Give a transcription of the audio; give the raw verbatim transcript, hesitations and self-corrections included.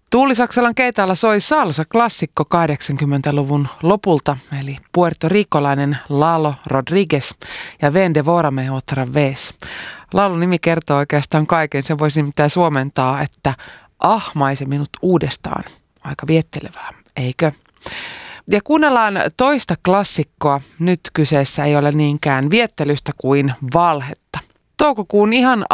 Tuuli Saksalan keitaalla soi salsa-klassikko kahdeksankymmentäluvun lopulta, eli puertorikolainen Lalo Rodriguez ja Ven Devórame otra vez. Laulun nimi kertoo oikeastaan kaiken, sen voisi nimittäin suomentaa, että ahmaise minut uudestaan. Aika viettelevää, eikö? Ja kuunnellaan toista klassikkoa. Nyt kyseessä ei ole niinkään viettelystä kuin valhetta. Toukokuun ihan